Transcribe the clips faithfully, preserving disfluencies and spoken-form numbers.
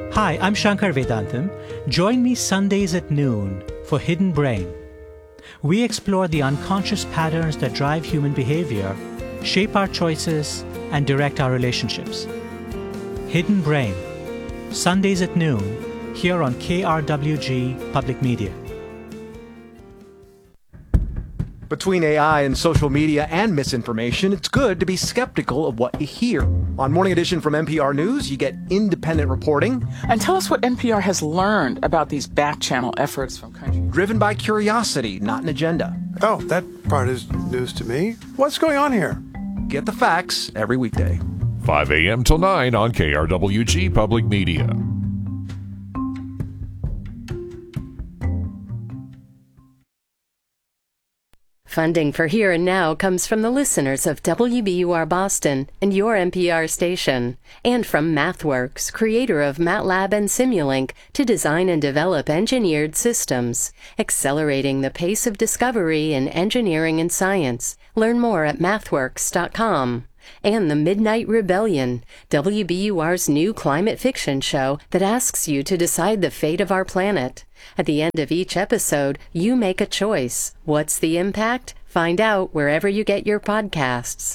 Hi, I'm Shankar Vedantam. Join me Sundays at noon for Hidden Brain. We explore the unconscious patterns that drive human behavior, shape our choices, and direct our relationships. Hidden Brain, Sundays at noon, here on K R W G Public Media. Between A I and social media and misinformation, it's good to be skeptical of what you hear. On Morning Edition from N P R News, you get independent reporting. And tell us what N P R has learned about these back-channel efforts from countries. Driven by curiosity, not an agenda. Oh, that part is news to me. What's going on here? Get the facts every weekday. five a.m. till nine on K R W G Public Media. Funding for Here and Now comes from the listeners of W B U R Boston and your N P R station, and from MathWorks, creator of MATLAB and Simulink, to design and develop engineered systems, accelerating the pace of discovery in engineering and science. Learn more at mathworks dot com. And The Midnight Rebellion, W B U R's new climate fiction show that asks you to decide the fate of our planet. At the end of each episode, you make a choice. What's the impact? Find out wherever you get your podcasts.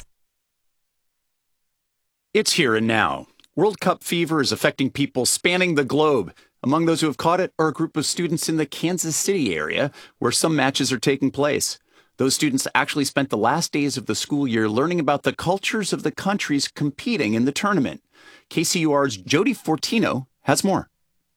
It's here and now. World Cup fever is affecting people spanning the globe. Among those who have caught it are a group of students in the Kansas City area, where some matches are taking place. Those students actually spent the last days of the school year learning about the cultures of the countries competing in the tournament. K C U R's Jody Fortino has more.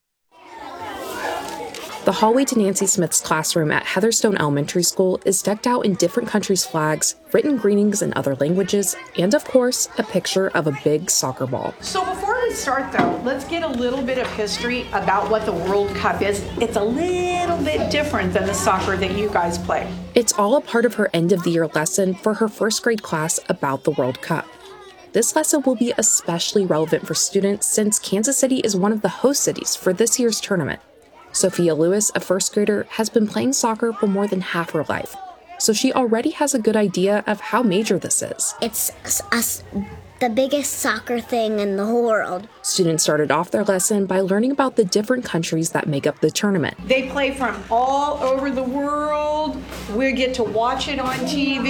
The hallway to Nancy Smith's classroom at Heatherstone Elementary School is decked out in different countries' flags, written greetings in other languages, and of course, a picture of a big soccer ball. So before we start though, let's get a little bit of history about what the World Cup is. It's a little bit different than the soccer that you guys play. It's all a part of her end of the year lesson for her first grade class about the World Cup. This lesson will be especially relevant for students since Kansas City is one of the host cities for this year's tournament. Sophia Lewis, a first grader, has been playing soccer for more than half her life, so she already has a good idea of how major this is. It's us, the biggest soccer thing in the whole world. Students started off their lesson by learning about the different countries that make up the tournament. They play from all over the world. We get to watch it on T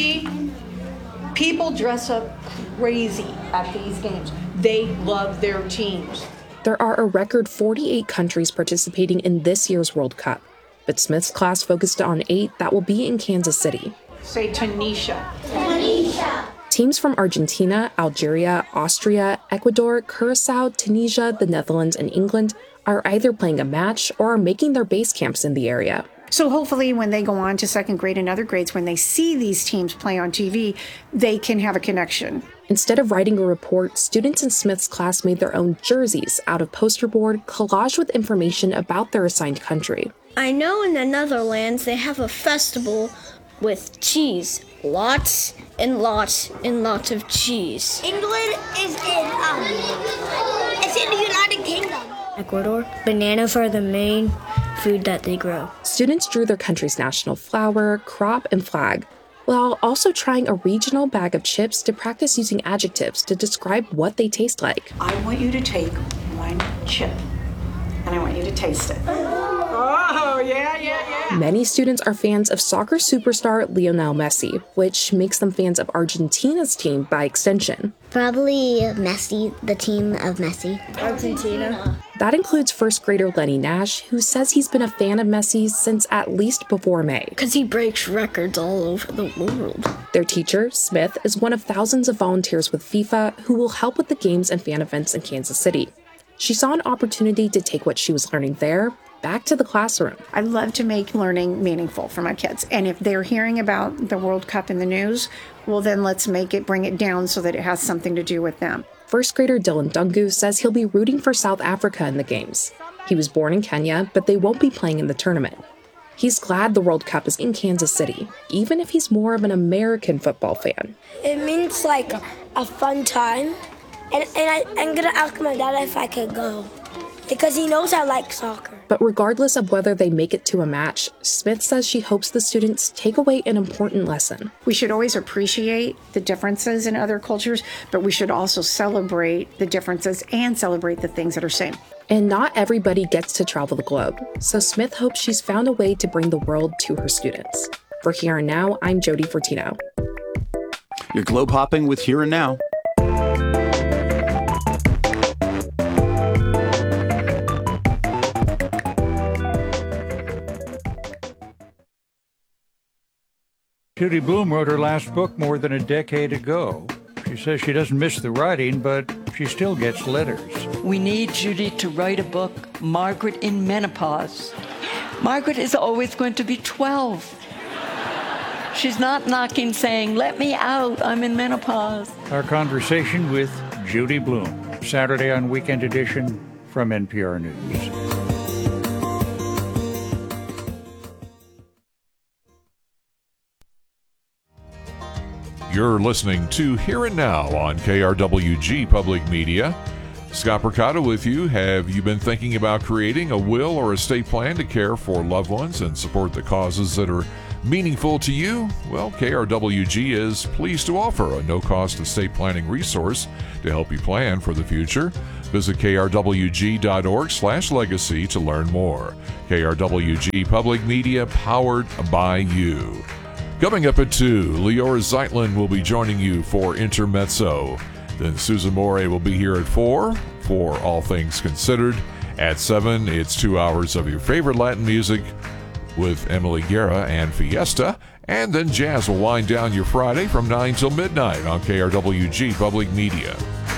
V. People dress up crazy at these games. They love their teams. There are a record forty-eight countries participating in this year's World Cup, but Smith's class focused on eight that will be in Kansas City. Say Tunisia. Tunisia. Teams from Argentina, Algeria, Austria, Ecuador, Curacao, Tunisia, the Netherlands, and England are either playing a match or are making their base camps in the area. So hopefully when they go on to second grade and other grades, when they see these teams play on T V, they can have a connection. Instead of writing a report, students in Smith's class made their own jerseys out of poster board collaged with information about their assigned country. I know in the Netherlands they have a festival with cheese. Lots and lots and lots of cheese. England is in, um, it's in the United Kingdom. Ecuador, bananas are the main food that they grow. Students drew their country's national flower, crop, and flag, while also trying a regional bag of chips to practice using adjectives to describe what they taste like. I want you to take one chip, and I want you to taste it. Oh, yeah, yeah, yeah. Many students are fans of soccer superstar Lionel Messi, which makes them fans of Argentina's team by extension. Probably Messi, the team of Messi. Argentina. That includes first grader Lenny Nash, who says he's been a fan of Messi since at least before May. Because he breaks records all over the world. Their teacher, Smith, is one of thousands of volunteers with FIFA who will help with the games and fan events in Kansas City. She saw an opportunity to take what she was learning there back to the classroom. I love to make learning meaningful for my kids. And if they're hearing about the World Cup in the news, well, then let's make it, bring it down so that it has something to do with them. First grader Dylan Dungu says he'll be rooting for South Africa in the games. He was born in Kenya, but they won't be playing in the tournament. He's glad the World Cup is in Kansas City, even if he's more of an American football fan. It means like a fun time. And, and I, I'm going to ask my dad if I could go. because he knows I like soccer. But regardless of whether they make it to a match, Smith says she hopes the students take away an important lesson. We should always appreciate the differences in other cultures, but we should also celebrate the differences and celebrate the things that are same. And not everybody gets to travel the globe, so Smith hopes she's found a way to bring the world to her students. For Here and Now, I'm Jody Fortino. You're globe hopping with Here and Now. Judy Blume wrote her last book more than a decade ago. She says she doesn't miss the writing, but she still gets letters. We need Judy to write a book, Margaret in Menopause. Margaret is always going to be twelve. She's not knocking saying, let me out, I'm in menopause. Our conversation with Judy Blume, Saturday on Weekend Edition from N P R News. You're listening to Here and Now on K R W G Public Media. Scott Percotta with you. Have you been thinking about creating a will or estate plan to care for loved ones and support the causes that are meaningful to you? Well, K R W G is pleased to offer a no-cost estate planning resource to help you plan for the future. Visit k r w g dot org slash legacy to learn more. K R W G Public Media, powered by you. Coming up at two, Leora Zeitlin will be joining you for Intermezzo. Then Susan Moray will be here at four for All Things Considered. At seven, it's two hours of your favorite Latin music with Emily Guerra and Fiesta. And then jazz will wind down your Friday from nine till midnight on K R W G Public Media.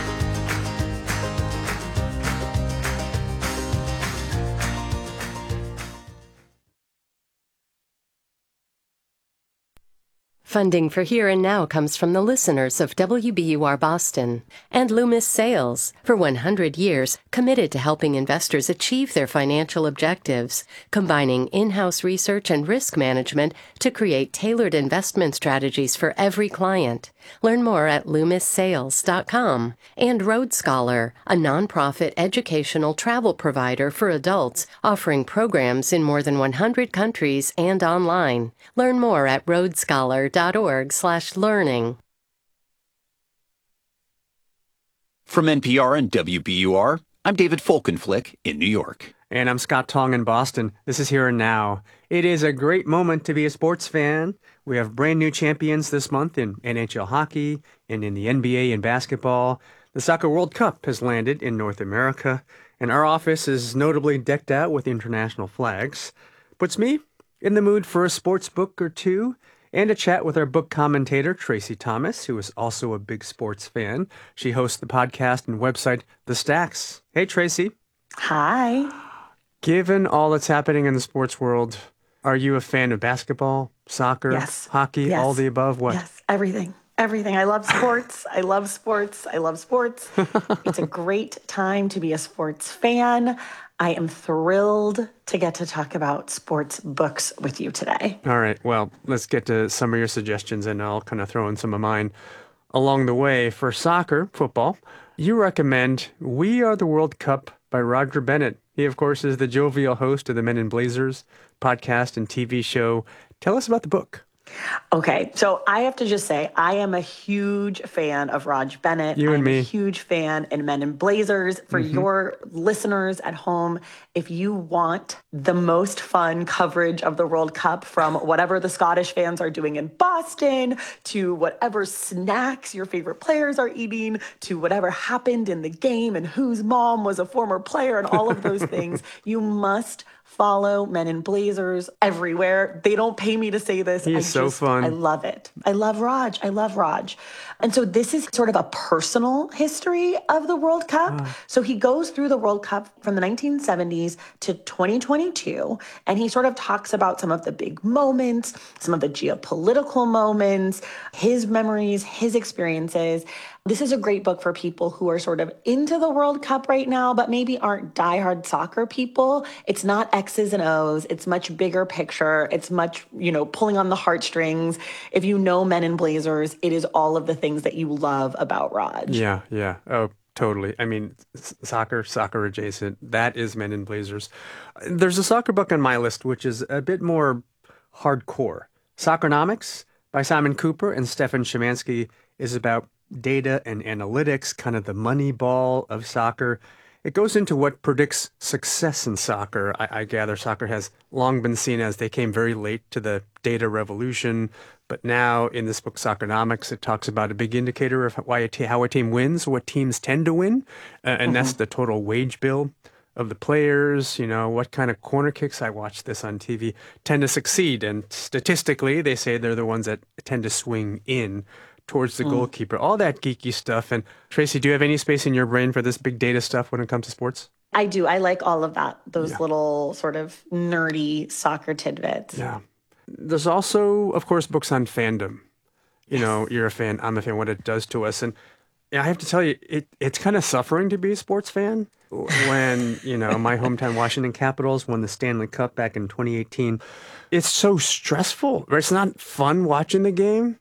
Funding for Here and Now comes from the listeners of W B U R Boston and Loomis Sales, for one hundred years committed to helping investors achieve their financial objectives, combining in-house research and risk management to create tailored investment strategies for every client. Learn more at loomis sales dot com. And Road Scholar, a nonprofit educational travel provider for adults offering programs in more than one hundred countries and online. Learn more at road scholar dot org slash learning. From N P R and W B U R, I'm David Folkenflik in New York. And I'm Scott Tong in Boston. This is Here and Now. It is a great moment to be a sports fan. We have brand new champions this month in N H L hockey and in the N B A and basketball. The Soccer World Cup has landed in North America, and our office is notably decked out with international flags. Puts me in the mood for a sports book or two and a chat with our book commentator, Tracy Thomas, who is also a big sports fan. She hosts the podcast and website The Stacks. Hey, Tracy. Hi. Given all that's happening in the sports world, are you a fan of basketball, soccer, yes. hockey, yes. all the above? What? Yes, everything. Everything. I love sports. I love sports. I love sports. It's a great time to be a sports fan. I am thrilled to get to talk about sports books with you today. All right. Well, let's get to some of your suggestions, and I'll kind of throw in some of mine along the way. For soccer, football, you recommend We Are the World Cup by Roger Bennett. He, of course, is the jovial host of the Men in Blazers podcast and T V show. Tell us about the book. Okay, so I have to just say, I am a huge fan of Rog Bennett. You and I'm me. a huge fan in Men in Blazers. For Mm-hmm. your listeners at home, if you want the most fun coverage of the World Cup from whatever the Scottish fans are doing in Boston, to whatever snacks your favorite players are eating, to whatever happened in the game and whose mom was a former player and all of those things, you must follow Men in Blazers everywhere. They don't pay me to say this. He's I so just, fun. I love it. I love Raj. I love Raj. And so this is sort of a personal history of the World Cup. Ah. So he goes through the World Cup from the nineteen seventies to twenty twenty-two, and he sort of talks about some of the big moments, some of the geopolitical moments, his memories, his experiences. This is a great book for people who are sort of into the World Cup right now, but maybe aren't diehard soccer people. It's not X's and O's. It's much bigger picture. It's much, you know, pulling on the heartstrings. If you know Men in Blazers, it is all of the things that you love about Raj. Yeah, yeah. Oh, Totally. I mean, s- soccer, soccer adjacent, that is Men in Blazers. There's a soccer book on my list, which is a bit more hardcore. Soccernomics by Simon Cooper and Stefan Szymanski is about data and analytics, kind of the money ball of soccer. It goes into what predicts success in soccer. I, I gather soccer has long been seen as they came very late to the data revolution. But now in this book, Soccernomics, it talks about a big indicator of why a t- how a team wins, what teams tend to win. Uh, and mm-hmm. that's the total wage bill of the players, you know, what kind of corner kicks, I watch this on T V, tend to succeed. And statistically, they say they're the ones that tend to swing in towards the mm. goalkeeper, all that geeky stuff. And Tracy, do you have any space in your brain for this big data stuff when it comes to sports? I do. I like all of that, those yeah. little sort of nerdy soccer tidbits. Yeah. There's also, of course, books on fandom. You yes. know, you're a fan, I'm a fan, what it does to us. And I have to tell you, it, it's kind of suffering to be a sports fan. When, you know, my hometown Washington Capitals won the Stanley Cup back in twenty eighteen. It's so stressful. Right? It's not fun watching the game.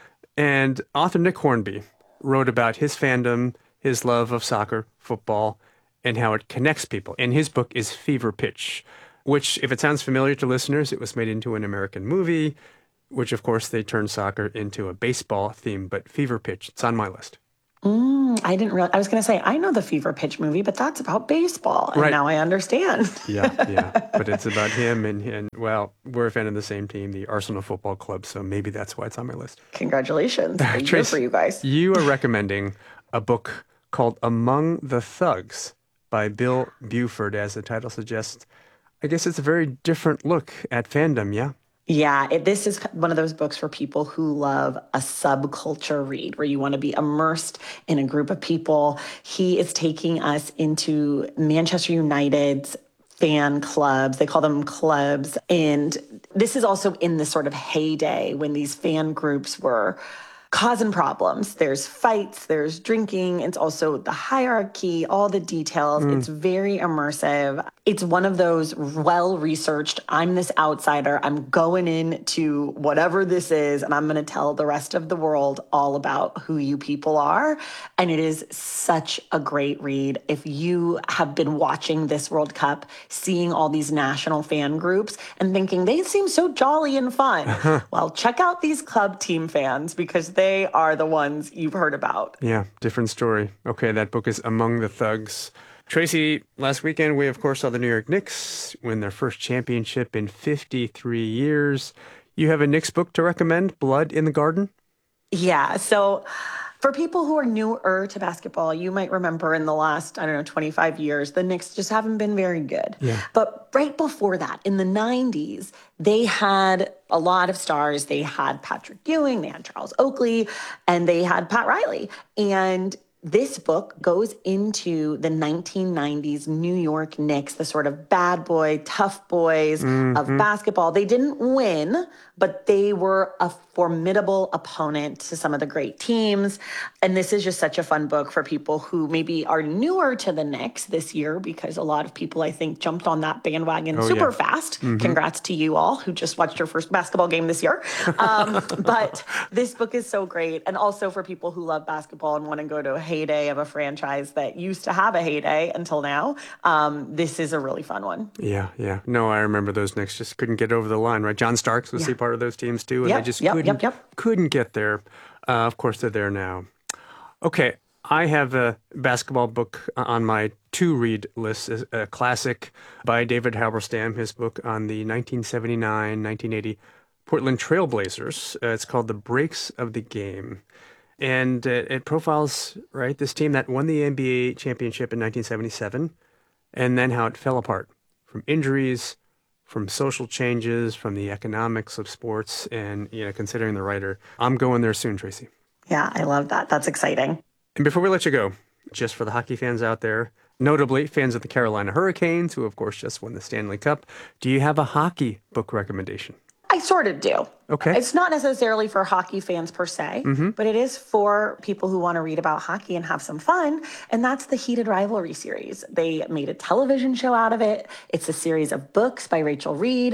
And author Nick Hornby wrote about his fandom, his love of soccer, football, and how it connects people. And his book is Fever Pitch, which, if it sounds familiar to listeners, it was made into an American movie, which, of course, they turned soccer into a baseball theme. But Fever Pitch, it's on my list. Mm, I didn't realize. I was going to say, I know the Fever Pitch movie, but that's about baseball. And right. now I understand. yeah, yeah. But it's about him and, and, well, we're a fan of the same team, the Arsenal Football Club. So maybe that's why it's on my list. Congratulations. Good for you guys. You are recommending a book called Among the Thugs by Bill Buford, as the title suggests. I guess it's a very different look at fandom, yeah? Yeah, it, this is one of those books for people who love a subculture read, where you want to be immersed in a group of people. He is taking us into Manchester United's fan clubs. They call them clubs. And this is also in the sort of heyday when these fan groups were causing problems. There's fights, there's drinking. It's also the hierarchy, all the details. Mm. It's very immersive. It's one of those well-researched, I'm this outsider, I'm going into whatever this is, and I'm going to tell the rest of the world all about who you people are. And it is such a great read. If you have been watching this World Cup, seeing all these national fan groups and thinking they seem so jolly and fun, well, check out these club team fans, because they are the ones you've heard about. Yeah, different story. Okay, that book is Among the Thugs. Tracy, last weekend we, of course, saw the New York Knicks win their first championship in fifty-three years. You have a Knicks book to recommend, Blood in the Garden? Yeah, so for people who are newer to basketball, you might remember in the last, I don't know, twenty-five years, the Knicks just haven't been very good. Yeah. But right before that, in the nineties, they had a lot of stars. They had Patrick Ewing, they had Charles Oakley, and they had Pat Riley. And this book goes into the nineteen nineties New York Knicks, the sort of bad boy, tough boys mm-hmm. of basketball. They didn't win, but they were a formidable opponent to some of the great teams. And this is just such a fun book for people who maybe are newer to the Knicks this year, because a lot of people, I think, jumped on that bandwagon oh, super yeah. fast. Mm-hmm. Congrats to you all who just watched your first basketball game this year. Um, but this book is so great. And also for people who love basketball and want to go to a heyday of a franchise that used to have a heyday until now, um, this is a really fun one. Yeah, yeah. No, I remember those Knicks just couldn't get over the line, right? John Starks was yeah. part of those teams too, and yep, they just yep, couldn't, yep, yep. couldn't get there. Uh, of course, they're there now. Okay, I have a basketball book on my to-read list, a classic by David Halberstam, his book on the nineteen seventy-nine nineteen eighty Portland Trailblazers. Uh, it's called The Breaks of the Game. And uh, it profiles, right, this team that won the N B A championship in nineteen seventy-seven, and then how it fell apart from injuries, from social changes, from the economics of sports, and, you know, considering the writer, I'm going there soon, Tracy. Yeah, I love that. That's exciting. And before we let you go, just for the hockey fans out there, notably fans of the Carolina Hurricanes, who, of course, just won the Stanley Cup, do you have a hockey book recommendation? I sort of do. Okay. It's not necessarily for hockey fans per se, mm-hmm. but it is for people who want to read about hockey and have some fun. And that's the Heated Rivalry series. They made a television show out of it. It's a series of books by Rachel Reed.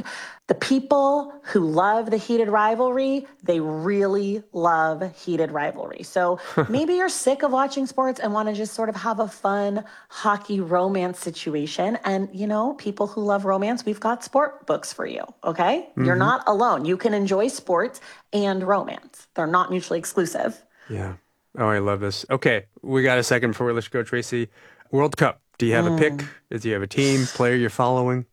The people who love the heated rivalry, they really love heated rivalry. So maybe you're sick of watching sports and want to just sort of have a fun hockey romance situation. And, you know, people who love romance, we've got sport books for you, okay? Mm-hmm. You're not alone. You can enjoy sports and romance. They're not mutually exclusive. Yeah. Oh, I love this. Okay, we got a second before we let you go, Tracy. World Cup. Do you have mm. a pick? Do you have a team, player you're following?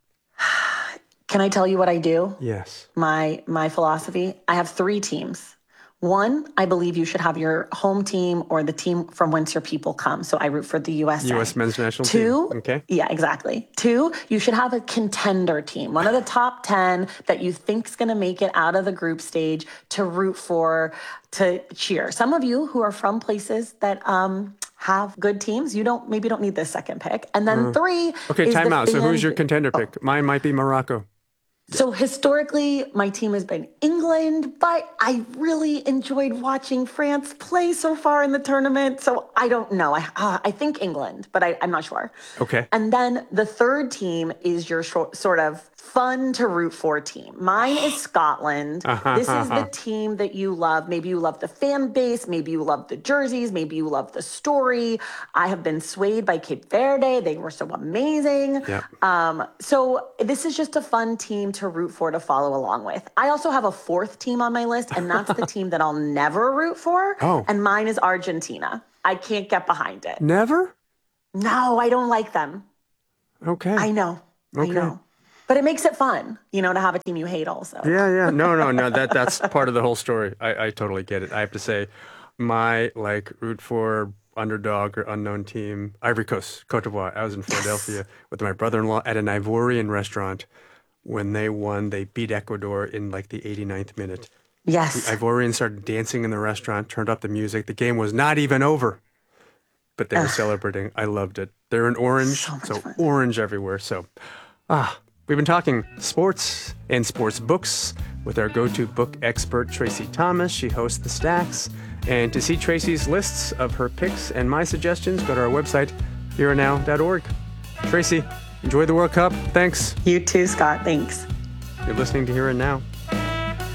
Can I tell you what I do? Yes. My my philosophy, I have three teams. One, I believe you should have your home team or the team from whence your people come. So I root for the U S A. U S men's national Two, team. Okay. Yeah, exactly. Two, you should have a contender team, one of the top ten that you think is going to make it out of the group stage to root for, to cheer. Some of you who are from places that um, have good teams, you don't maybe don't need this second pick. And then uh, three. Okay, time out. So who's your contender pick? Oh. Mine might be Morocco. So historically, my team has been England, but I really enjoyed watching France play so far in the tournament. So I don't know. I uh, I think England, but I, I'm not sure. Okay. And then the third team is your short, sort of fun to root for team. Mine is Scotland. Uh-huh, this uh-huh. is the team that you love. Maybe you love the fan base. Maybe you love the jerseys. Maybe you love the story. I have been swayed by Cape Verde. They were so amazing. Yep. Um, so this is just a fun team to root for, to follow along with. I also have a fourth team on my list, and that's the team that I'll never root for. Oh. And mine is Argentina. I can't get behind it. Never? No, I don't like them. Okay. I know. Okay. I know. But it makes it fun, you know, to have a team you hate also. Yeah, yeah. No, no, no. That that's part of the whole story. I, I totally get it. I have to say, my, like, root for underdog or unknown team, Ivory Coast, Cote d'Ivoire. I was in Philadelphia yes. with my brother-in-law at an Ivorian restaurant. When they won, they beat Ecuador in, like, the eighty-ninth minute. Yes. The Ivorians started dancing in the restaurant, turned up the music. The game was not even over. But they were Ugh. celebrating. I loved it. They're in orange, so, so orange everywhere. So, ah... We've been talking sports and sports books with our go-to book expert, Tracy Thomas. She hosts The Stacks. And to see Tracy's lists of her picks and my suggestions, go to our website, here and now dot org. Tracy, enjoy the World Cup. Thanks. You too, Scott. Thanks. You're listening to Here and Now.